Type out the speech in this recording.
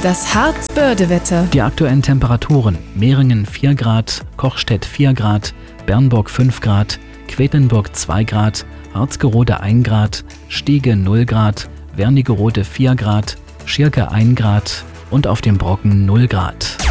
Das Harz-Börde-Wetter. Die aktuellen Temperaturen: Mehringen 4 Grad, Kochstedt 4 Grad, Bernburg 5 Grad, Quedlinburg 2 Grad, Harzgerode 1 Grad, Stiege 0 Grad, Wernigerode 4 Grad, Schirke 1 Grad und auf dem Brocken 0 Grad.